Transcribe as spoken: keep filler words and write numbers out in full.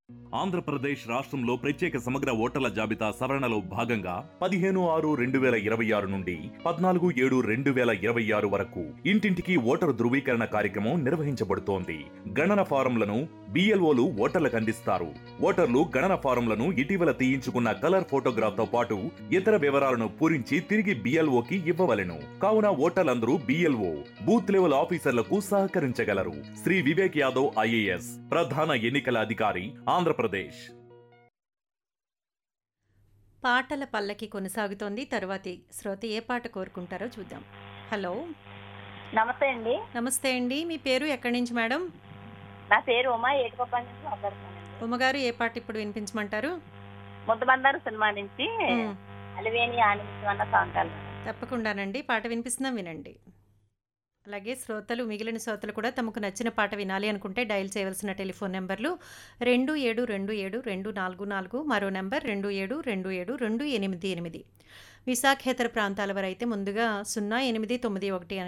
ఆంధ్రప్రదేశ్ రాష్ట్రంలో ప్రత్యేక సమగ్ర ఓటర్ల జాబితా సవరణలో భాగంగా పదిహేను ఆరు రెండు వేల ఇరవై ఆరు నుండి పద్నాలుగు ఏడు రెండు వేల ఇరవై ఆరు వరకు ఇంటింటికి ఓటరు ధృవీకరణ కార్యక్రమం నిర్వహించబడుతోంది. గణన ఫారంలను బిఎల్ఓలు ఓటర్లకు అందిస్తారు. ఓటర్లు గణన ఫారంలను ఇటీవల తీయించుకున్న కలర్ ఫోటోగ్రాఫ్ తో పాటు ఇతర వివరాలను పూరించి తిరిగి బిఎల్ఓకి ఇవ్వవలెను. కావున ఓటర్లందరూ బిఎల్ఓ బూత్ లెవెల్ ఆఫీసర్లకు సహకరించగలరు. శ్రీ వివేక్ యాదవ్ ఐఏఎస్ ప్రధాన ఎన్నికల అధికారి, ఆంధ్రప్రదేశ్. పాటల పల్లకి కొనసాగుతోంది. తరువాతి శ్రోత ఏ పాట కోరుకుంటారో చూద్దాం. హలో, నమస్తే అండి. నమస్తే అండి. మీ పేరు ఎక్కడి నుంచి మేడం? నా పేరు ఉమా, ఏటుకొప్ప నుంచి మాట్లాడుతున్నానండి. ఉమ్మగారు, ఏ పాట ఇప్పుడు వినిపించమంటారు? ముద్దబందారు సినిమా నుంచి మ్, అలివేని ఆనందం అన్న సాంగ్ కావాలి. తప్పకుండానండి. పాట వినిపిస్తున్నాం, వినండి. అలాగే శ్రోతలు, మిగిలిన శ్రోతలు కూడా తమకు నచ్చిన పాట వినాలి అనుకుంటే డయల్ చేయవలసిన టెలిఫోన్ నెంబర్లు రెండు ఏడు రెండు ఏడు రెండు నాలుగు నాలుగు, మరో నెంబర్ రెండు ఏడు రెండు ఏడు రెండు ఎనిమిది ఎనిమిది. విశాఖేతర ప్రాంతాల వారైతే ముందుగా సున్నా ఎనిమిది తొమ్మిది ఒకటి